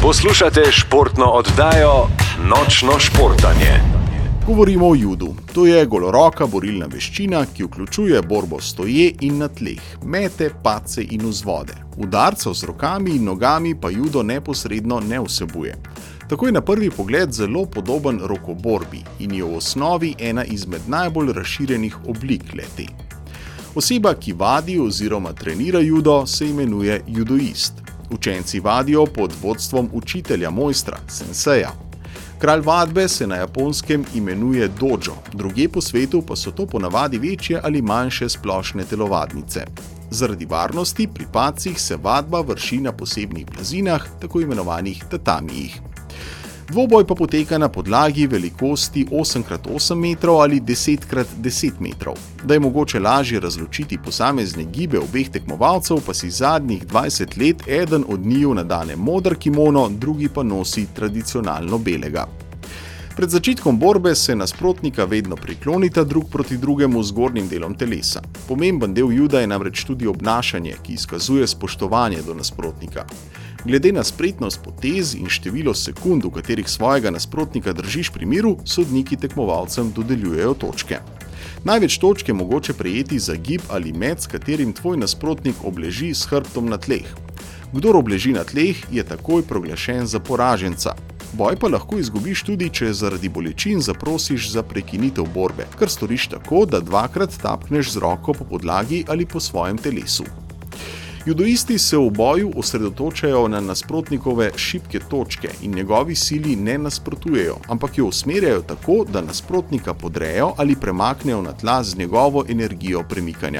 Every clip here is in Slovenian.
Poslušate športno oddajo Nočno športanje. Govorimo o judu. To je goloroka borilna veščina, ki vključuje borbo stoje in na tleh, mete, padce in vzvode. Udarcev z rokami in nogami pa judo neposredno ne vsebuje. Tako je na prvi pogled zelo podoben rokoborbi in je v osnovi ena izmed najbolj razširjenih oblik le-te. Oseba, ki vadi oziroma trenira judo, se imenuje judoist. Učenci vadijo pod vodstvom učitelja mojstra, senseja. Kralj vadbe se na Japonskem imenuje dojo, drugje po svetu pa so to ponavadi večje ali manjše splošne telovadnice. Zaradi varnosti pri padcih se vadba vrši na posebnih blazinah, tako imenovanih tatamijih. Dvoboj pa poteka na podlagi velikosti 8x8 metrov ali 10x10 metrov. Da je mogoče lažje razločiti posamezne gibe obeh tekmovalcev, pa si zadnjih 20 let eden od njiju nadane moder kimono, drugi pa nosi tradicionalno belega. Pred začetkom borbe se nasprotnika vedno priklonita drug proti drugemu z zgornjim delom telesa. Pomemben del juda je namreč tudi obnašanje, ki izkazuje spoštovanje do nasprotnika. Glede na spretnost potez in število sekund, v katerih svojega nasprotnika držiš pri miru, sodniki tekmovalcem dodeljujejo točke. Največ točk je mogoče prejeti za gib ali met, s katerim tvoj nasprotnik obleži s hrbtom na tleh. Kdor obleži na tleh, je takoj proglašen za poraženca. Boj pa lahko izgubiš tudi, če zaradi bolečin zaprosiš za prekinitev borbe, kar storiš tako, da dvakrat tapneš z roko po podlagi ali po svojem telesu. Judoisti se v boju osredotočajo na nasprotnikove šibke točke in njegovi sili ne nasprotujejo, ampak jo usmerjajo tako, da nasprotnika podrejo ali premaknejo na tla z njegovo energijo premikanja.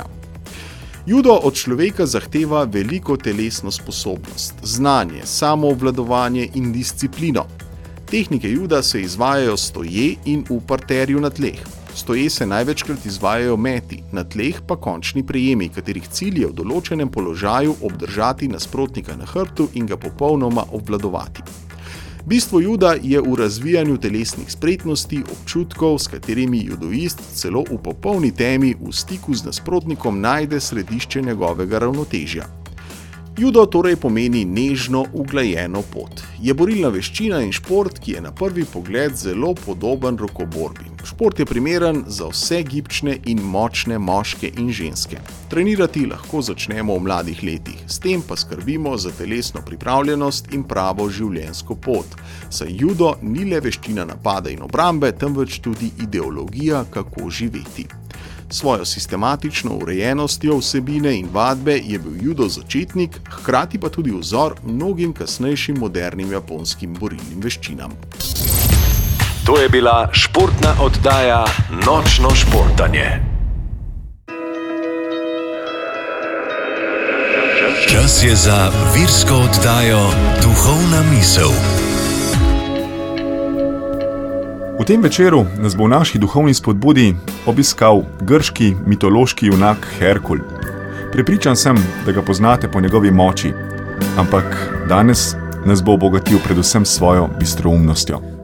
Judo od človeka zahteva veliko telesno sposobnost, znanje, samoobvladovanje in disciplino. Tehnike juda se izvajajo stoje in v parterju na tleh. Stoje se največkrat izvajajo meti, na tleh pa končni prijemi, katerih cilj je v določenem položaju obdržati nasprotnika na hrbtu in ga popolnoma obvladovati. Bistvo juda je v razvijanju telesnih spretnosti, občutkov, s katerimi judoist celo v popolni temi v stiku z nasprotnikom najde središče njegovega ravnotežja. Judo torej pomeni nežno, uglajeno pot. Je borilna veščina in šport, ki je na prvi pogled zelo podoben rokoborbi. Šport je primeren za vse gibčne in močne moške in ženske. Trenirati lahko začnemo v mladih letih, s tem pa skrbimo za telesno pripravljenost in pravo življenjsko pot. Saj judo ni le veščina napada in obrambe, temveč tudi ideologija, kako živeti. Svojo sistematično urejenostjo vsebine in vadbe je bil judo začetnik, hkrati pa tudi vzor mnogim kasnejšim modernim japonskim borilnim veščinam. To je bila športna oddaja Nočno športanje. Čas je za virsko oddajo Duhovna misel. V tem večeru nas bo v naši duhovni spodbudi obiskal grški mitološki junak Herkul. Prepričan sem, da ga poznate po njegovi moči, ampak danes nas bo obogatil predvsem svojo bistroumnostjo.